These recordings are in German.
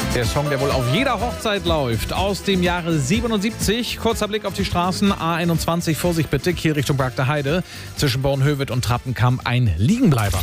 Der Song, der wohl auf jeder Hochzeit läuft, aus dem Jahre 77. Kurzer Blick auf die Straßen. A21, Vorsicht bitte, Kiel Richtung Bragter Heide. Zwischen Bornhöved und Trappenkamp ein Liegenbleiber.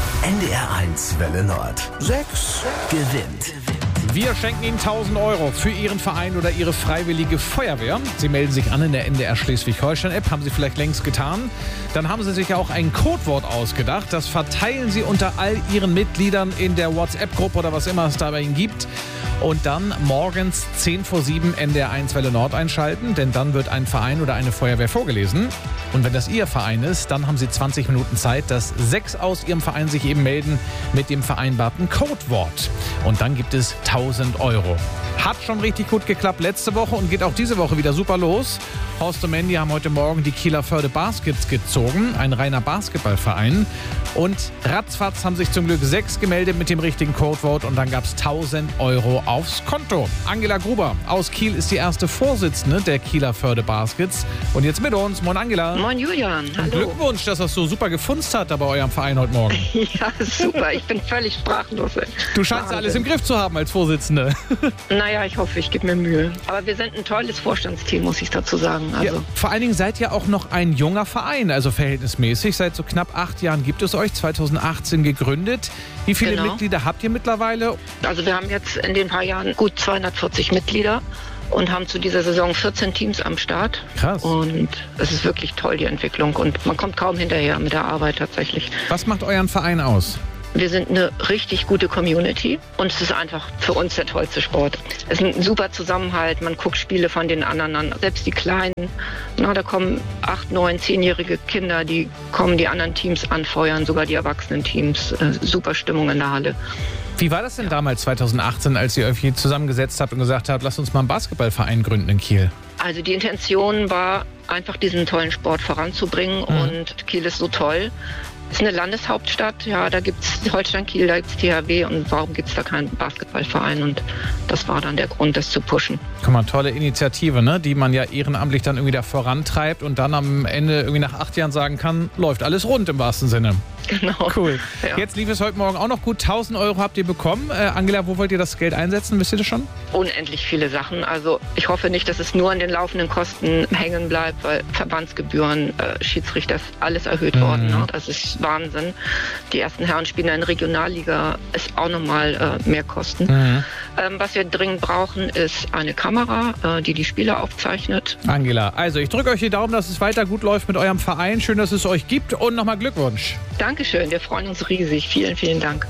NDR1 Welle Nord. 6 gewinnt. Wir schenken Ihnen 1.000 € für Ihren Verein oder Ihre freiwillige Feuerwehr. Sie melden sich an in der NDR Schleswig-Holstein-App, haben Sie vielleicht längst getan. Dann haben Sie sich ja auch ein Codewort ausgedacht. Das verteilen Sie unter all Ihren Mitgliedern in der WhatsApp-Gruppe oder was immer es da bei Ihnen gibt. Und dann morgens 6:50 NDR1 Welle Nord einschalten, denn dann wird ein Verein oder eine Feuerwehr vorgelesen. Und wenn das Ihr Verein ist, dann haben Sie 20 Minuten Zeit, dass 6 aus Ihrem Verein sich eben melden mit dem vereinbarten Codewort. Und dann gibt es 1.000 €. Hat schon richtig gut geklappt letzte Woche und geht auch diese Woche wieder super los. Horst und Mandy haben heute Morgen die Kieler Förde Baskets gezogen, ein reiner Basketballverein. Und ratzfatz haben sich zum Glück 6 gemeldet mit dem richtigen Codewort und dann gab es 1.000 € aufs Konto. Angela Gruber aus Kiel ist die erste Vorsitzende der Kieler Förde Baskets. Und jetzt mit uns. Moin Angela. Moin Julian, hallo. Glückwunsch, dass das so super gefunzt hat da bei eurem Verein heute Morgen. Ja, super. Ich bin völlig sprachlos. Du scheinst alles im Griff zu haben als Vorsitzende. Naja, ich hoffe, ich gebe mir Mühe. Aber wir sind ein tolles Vorstandsteam, muss ich dazu sagen. Also. Ja, vor allen Dingen seid ihr auch noch ein junger Verein, also verhältnismäßig. Seit so knapp 8 Jahren gibt es euch, 2018 gegründet. Wie viele Mitglieder habt ihr mittlerweile? Also wir haben jetzt in den paar Jahren gut 240 Mitglieder und haben zu dieser Saison 14 Teams am Start. Krass. Und es ist wirklich toll, die Entwicklung. Und man kommt kaum hinterher mit der Arbeit tatsächlich. Was macht euren Verein aus? Wir sind eine richtig gute Community und es ist einfach für uns der tollste Sport. Es ist ein super Zusammenhalt, man guckt Spiele von den anderen an. Selbst die Kleinen, da kommen 8-, 9-, 10-jährige Kinder, die kommen die anderen Teams anfeuern, sogar die Erwachsenen-Teams. Super Stimmung in der Halle. Wie war das denn damals 2018, als ihr euch hier zusammengesetzt habt und gesagt habt, lasst uns mal einen Basketballverein gründen in Kiel? Also die Intention war, einfach diesen tollen Sport voranzubringen und Kiel ist so toll. Es ist eine Landeshauptstadt, ja, da gibt es Holstein-Kiel, da gibt es THW und warum gibt es da keinen Basketballverein? Und das war dann der Grund, das zu pushen. Guck mal, tolle Initiative, ne? Die man ja ehrenamtlich dann irgendwie da vorantreibt und dann am Ende irgendwie nach 8 Jahren sagen kann, läuft alles rund im wahrsten Sinne. Genau. Cool. Ja. Jetzt lief es heute Morgen auch noch gut. 1.000 € habt ihr bekommen. Angela, wo wollt ihr das Geld einsetzen? Wisst ihr das schon? Unendlich viele Sachen. Also ich hoffe nicht, dass es nur an den laufenden Kosten hängen bleibt, weil Verbandsgebühren, Schiedsrichter, ist alles erhöht worden. Ne? Das ist Wahnsinn. Die ersten Herren spielen in der Regionalliga, ist auch nochmal mehr Kosten. Was wir dringend brauchen, ist eine Kamera, die die Spiele aufzeichnet. Angela, also ich drücke euch die Daumen, dass es weiter gut läuft mit eurem Verein. Schön, dass es euch gibt und nochmal Glückwunsch. Dankeschön, wir freuen uns riesig. Vielen, vielen Dank.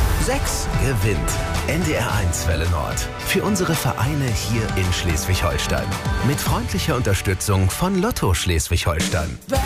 6 gewinnt. NDR1 Welle Nord. Für unsere Vereine hier in Schleswig-Holstein. Mit freundlicher Unterstützung von Lotto Schleswig-Holstein.